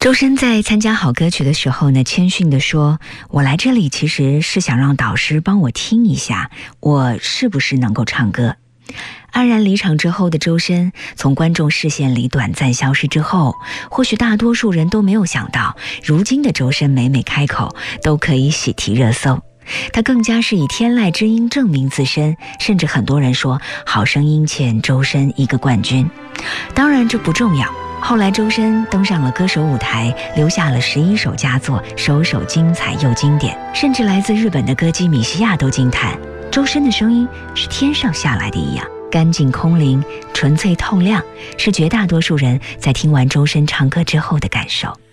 周深在参加好歌曲的时候呢，谦逊地说，我来这里其实是想让导师帮我听一下我是不是能够唱歌。黯然离场之后的周深从观众视线里短暂消失之后，或许大多数人都没有想到，如今的周深每每开口都可以喜提热搜。他更加是以天籁之音证明自身，甚至很多人说好声音欠周深一个冠军。当然这不重要，后来周深登上了歌手舞台，留下了11首佳作，首首精彩又经典，甚至来自日本的歌姬米西亚都惊叹，周深的声音是天上下来的一样，干净空灵，纯粹透亮，是绝大多数人在听完周深唱歌之后的感受。